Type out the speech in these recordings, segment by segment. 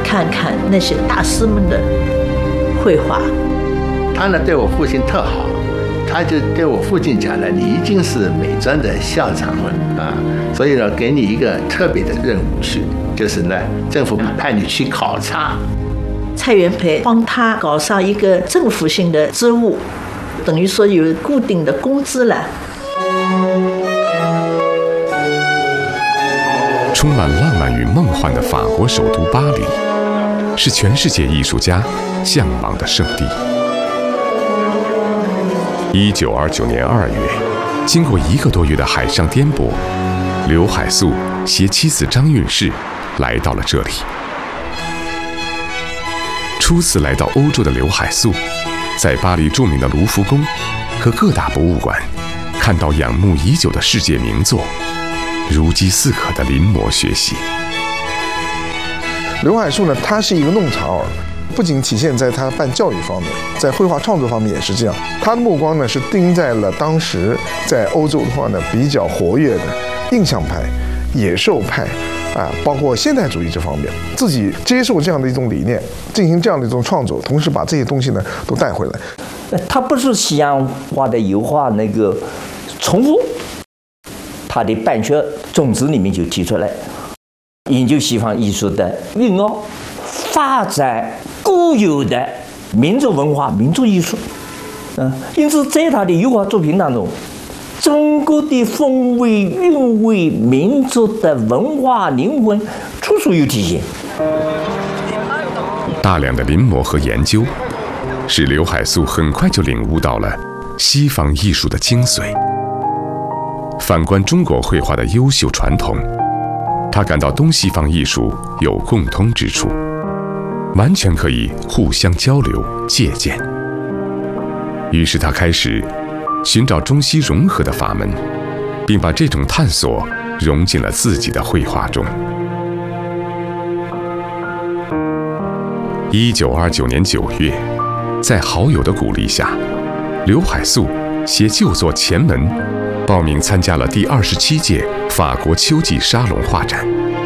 看看那些大师们的绘画。 他呢对我父亲特好，他就对我父亲讲了，你一定是美专的校长了啊，所以呢给你一个特别的任务去，就是呢政府派你去考察。 蔡元培帮他搞上一个政府性的职务，等于说有固定的工资了。 充满浪漫与梦幻的法国首都巴黎，是全世界艺术家向往的圣地。1929年2月，经过1个多月的海上颠簸，刘海粟携妻子张韵士来到了这里。初次来到欧洲的刘海粟，在巴黎著名的卢浮宫和各大博物馆，看到仰慕已久的世界名作，如饥似渴的临摹学习。 刘海粟呢，他是一个弄潮儿，不仅体现在他办教育方面，在绘画创作方面也是这样。他的目光呢是盯在了当时在欧洲的话呢比较活跃的印象派、野兽派包括现代主义这方面，自己接受这样的一种理念，进行这样的一种创作，同时把这些东西呢都带回来。 他不是西洋画的油画那个重复，他的办学宗旨里面就提出来，研究西方艺术的蕴奥，发展固有的民族文化、民族艺术。因此在他的油画作品当中，中国的风味、韵味、民族的文化灵魂处处有体现。 大量的临摹和研究，使刘海粟很快就领悟到了西方艺术的精髓。反观中国绘画的优秀传统，他感到东西方艺术有共通之处，完全可以互相交流借鉴。于是他开始寻找中西融合的法门，并把这种探索融进了自己的绘画中。1929年9月，在好友的鼓励下，刘海粟携旧作《前门》报名参加了第27届法国秋季沙龙画展。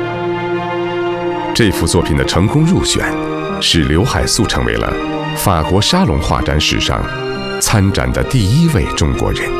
这幅作品的成功入选，使刘海粟成为了法国沙龙画展史上参展的第1位中国人。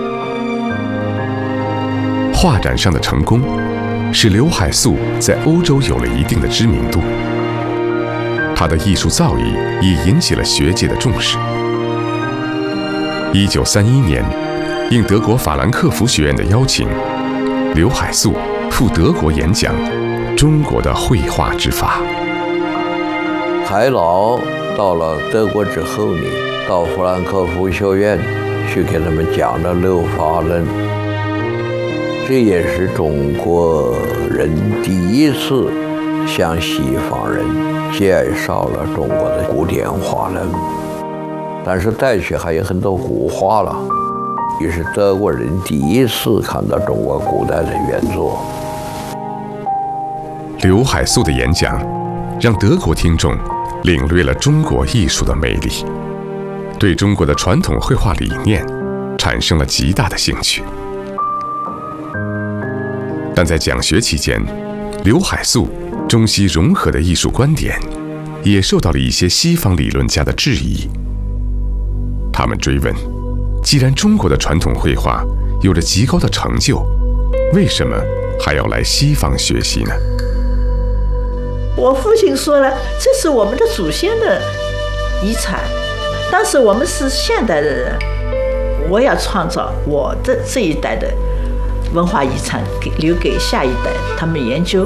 画展上的成功，使刘海粟在欧洲有了一定的知名度。他的艺术造诣也引起了学界的重视。1931年，应德国法兰克福学院的邀请，刘海粟赴德国演讲中国的绘画之法。 海老到了德国之后呢，到法兰克福学院去给他们讲了六法论，这也是中国人第一次向西方人介绍了中国的古典画论，但是带去还有很多古画了，也是德国人第一次看到中国古代的原作。 刘海粟的演讲让德国听众领略了中国艺术的魅力，对中国的传统绘画理念产生了极大的兴趣。但在讲学期间，刘海粟中西融合的艺术观点也受到了一些西方理论家的质疑。他们追问，既然中国的传统绘画有着极高的成就，为什么还要来西方学习呢？ 我父亲说了，这是我们的祖先的遗产，但是我们是现代的人，我要创造我的这一代的文化遗产，留给下一代他们研究。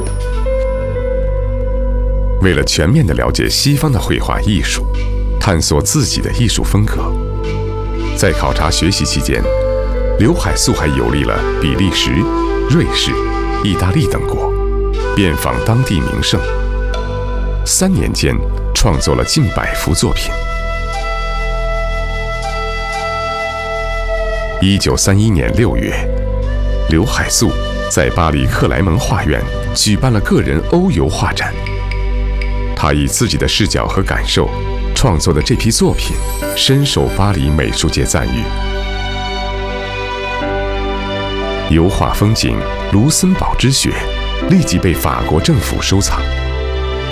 为了全面地了解西方的绘画艺术，探索自己的艺术风格，在考察学习期间，刘海粟还游历了比利时、瑞士、意大利等国，遍访当地名胜。3年间，创作了近100幅作品。1931年6月，刘海粟在巴黎克莱蒙画院举办了个人欧游画展。他以自己的视角和感受创作的这批作品，深受巴黎美术界赞誉。油画风景《卢森堡之雪》立即被法国政府收藏。